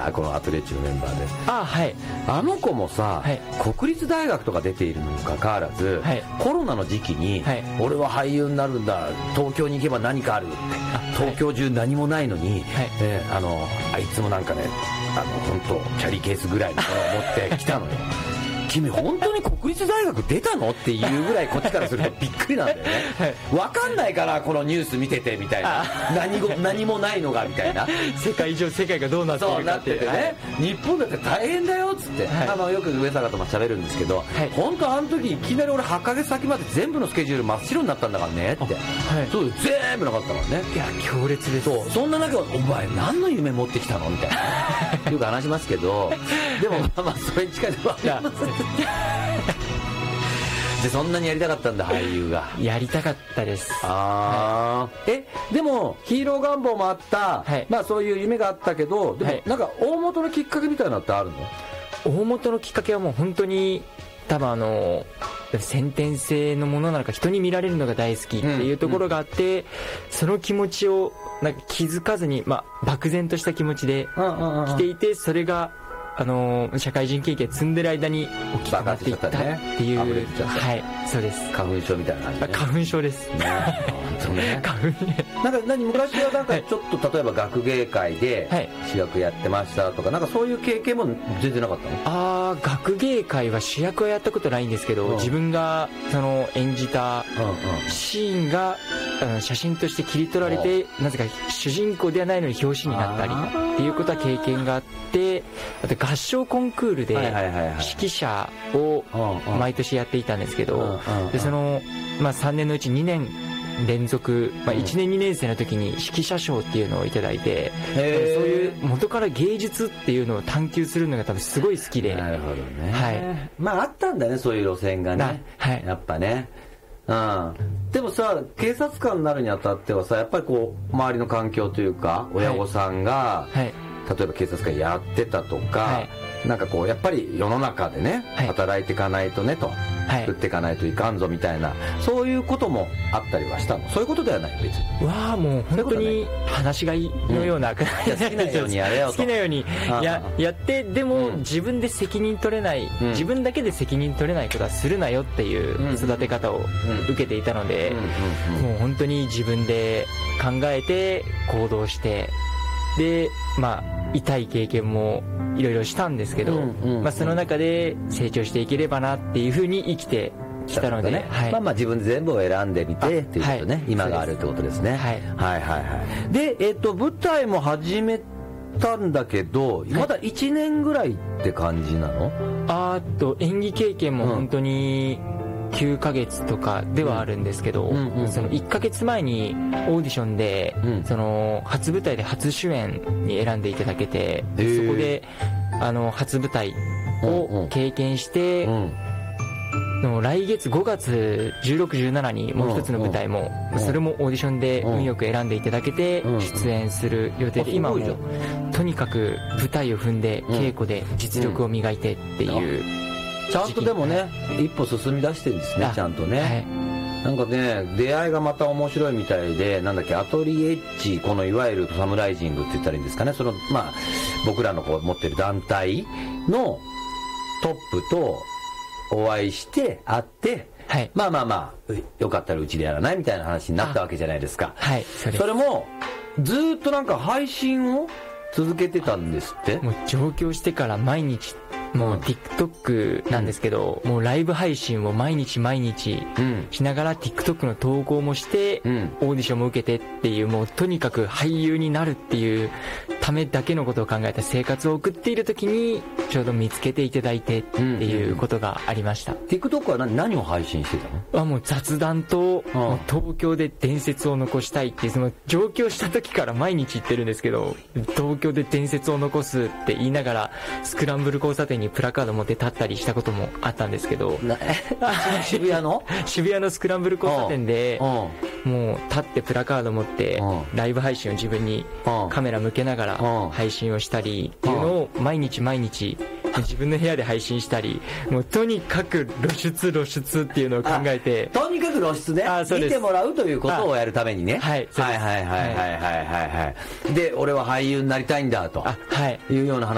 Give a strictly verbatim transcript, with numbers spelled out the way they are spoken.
このアトリエッチのメンバーで。 あ、はい。 あの子もさ、 はい、 国立大学とか出ているのにもかかわらず、はい、コロナの時期に、はい、俺は俳優になるんだ、東京に行けば何かあるって、東京中何もないのに、はい、えー、あのあいつもなんかね、あの本当キャリーケースぐらいのものを持ってきたのよ。君本当に国立大学出たのっていうぐらいこっちからするとびっくりなんだよね、はい、分かんないからこのニュース見ててみたいな、何ご何もないのがみたいな、 世界上世界がどうなってるかってそうなっててね、日本だって大変だよっつって、はい、あのよく上坂とも喋るんですけど、はい、本当あの時いきなり俺はちかげつ先まで全部のスケジュール真っ白になったんだからねって、はい、そう全部なかったからね。 いや強烈です。 そう、そんな中お前何の夢持ってきたのみたいなよく話しますけど、でもまあまあそれに近いところはありますで、そんなにやりたかったんだ、俳優が。 やりたかったです。 あー、はい、えでもヒーロー願望もあった、はい、まあそういう夢があったけど、でも、はい、なんか大元のきっかけみたいなのってあるの？ 大元のきっかけはもう本当に多分あの先天性のものなのか、人に見られるのが大好きっていうところがあって、うんうん、その気持ちをなんか気づかずに、まあ、漠然とした気持ちで来ていて、それがあのー、社会人経験積んでる間に大きくなっていったっていう、ね、はい、そうです。 花粉症みたいな感じ、ね、 花粉症ですね。 本当ね。 花粉なんか何昔はなんかちょっと、はい、例えば学芸会で主役やってましたとか、なんかそういう経験も全然なかったの？ ああ、学芸会は主役はやったことないんですけど、うん、自分がその演じたシーンが、うんうん、写真として切り取られて、なぜか主人公ではないのに表紙になったりっていうことは経験があって、あと合唱コンクールで指揮者を毎年やっていたんですけど、でその、まあ、さんねんのうちにねん連続、まあ、いちねんにねん生の時に指揮者賞っていうのをいただいて、そういう元から芸術っていうのを探求するのが多分すごい好きで。 なるほどね、 はい、 まああったんだね、そういう路線がね、はい、やっぱね。うん、でもさ、警察官になるにあたってはさ、やっぱりこう周りの環境というか親御さんが、はいはい、例えば警察官やってたとか、はい、なんかこうやっぱり世の中でね、はい、働いていかないとねと、はい、作っていかないといかんぞみたいな、そういうこともあったりはしたの？そういうことではない別に。 わあ、もう本当に話し飼いのような、うん、好きなようにやれよと、 好きなように や, やってでも、うん、自分で責任取れない、うん、自分だけで責任取れないことはするなよっていう育て方を受けていたので、もう本当に自分で考えて行動して、でまあ痛い経験もいろいろしたんですけど、うんうんうん、まあ、その中で成長していければなっていうふうに生きてきたので、ね、はい、まあまあ自分で全部を選んでみてっていうことね、はい、今があるってことですね。はい、はいはいはいで、えっと舞台も始めたんだけど、まだいちねんぐらいって感じなの？あーと演技経験も本当に、うんきゅうかげつとかではあるんですけど、うんうんうん、そのいっかげつまえにオーディションで、うん、その初舞台で初主演に選んでいただけて、そこであの初舞台を経験して、うんうん、の来月ごがつじゅうろく、じゅうしちにもう一つの舞台も、うんうん、それもオーディションで運よく選んでいただけて出演する予定で、今もとにかく舞台を踏んで稽古で実力を磨いてっていう、うんうん、 ちゃんとでもね、一歩進み出してるんですね、ちゃんとね、はい、なんかね、出会いがまた面白いみたいで、なんだっけ、アトリエッチ、このいわゆるサムライジングって言ったらいいんですかね、そのまあ僕らのこう持ってる団体のトップとお会いして会って、はい、まあまあまあよかったらうちでやらないみたいな話になったわけじゃないですか。 はい、それそれもずっとなんか配信を続けてたんですって。 もう上京してから毎日もう TikTok なんですけど、うん、もうライブ配信を毎日毎日しながら TikTok の投稿もして、うん、オーディションも受けてっていう、もうとにかく俳優になるっていうためだけのことを考えた生活を送っている時にちょうど見つけていただいてっていうことがありました。うんうんうん、 TikTok は 何, 何を配信してたの？ あ、もう雑談と、うん、もう東京で伝説を残したいっていう、その上京した時から毎日言ってるんですけど、東京で伝説を残すって言いながらスクランブル交差点にプラカード持って立ったりしたこともあったんですけど、 渋谷の渋谷のスクランブル交差点でもう立ってプラカード持ってライブ配信を自分にカメラ向けながら配信をしたりっていうのを毎日毎日自分の部屋で配信したり、もうとにかく露出露出っていうのを考えて、 とにかく露出ね、見てもらうということをやるためにね、はい、はいはいはいはいはいはいはいで、俺は俳優になりたいんだというような話